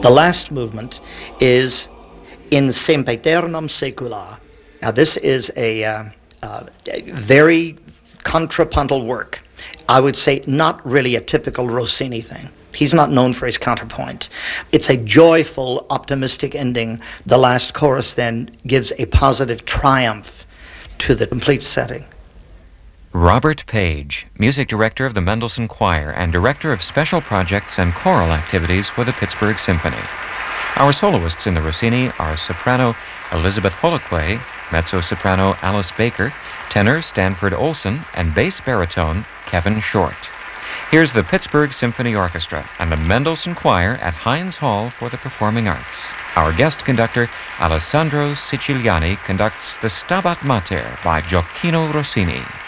The last movement is in Sempiternum Secula. Now this is a very contrapuntal work. I would say not really a typical Rossini thing. He's not known for his counterpoint. It's a joyful, optimistic ending. The last chorus then gives a positive triumph to the complete setting. Robert Page, music director of the Mendelssohn Choir and director of special projects and choral activities for the Pittsburgh Symphony. Our soloists in the Rossini are soprano Elizabeth Holoquay, mezzo-soprano Alice Baker, tenor Stanford Olson, and bass baritone Kevin Short. Here's the Pittsburgh Symphony Orchestra and the Mendelssohn Choir at Heinz Hall for the Performing Arts. Our guest conductor, Alessandro Siciliani, conducts the Stabat Mater by Gioacchino Rossini.